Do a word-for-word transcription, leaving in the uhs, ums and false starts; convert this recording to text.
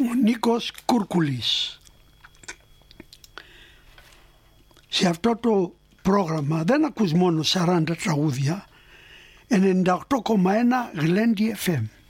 ο Νίκος Κούρκουλης. Σε αυτό το πρόγραμμα δεν ακούς μόνο σαράντα τραγούδια, ενενήντα οκτώ κόμμα ένα Γλέντι εφ εμ.